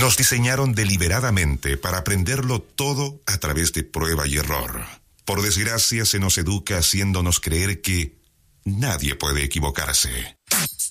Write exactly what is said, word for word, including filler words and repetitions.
Nos diseñaron deliberadamente para aprenderlo todo a través de prueba y error. Por desgracia, se nos educa haciéndonos creer que nadie puede equivocarse.